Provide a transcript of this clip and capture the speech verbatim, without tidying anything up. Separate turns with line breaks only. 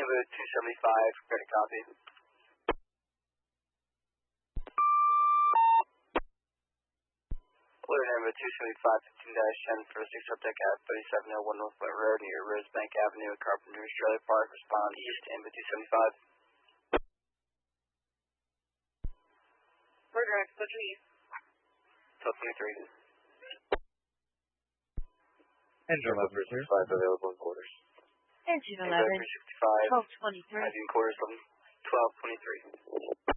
Nova two seventy-five, credit copy. Alert Nova two seventy-five, fifteen dash ten for six Updeck at thirty-seven oh one North Point Road near Rosebank Avenue at Carpenter's Trailer Park. Respond east, Nova two seventy-five.
We're direct, go to east.
twelve twenty-three.
Engine eleven, sir.
five available in quarters.
Engine eleven,
three sixty-five.
twelve twenty-three.
I V in quarters, twelve twenty-three.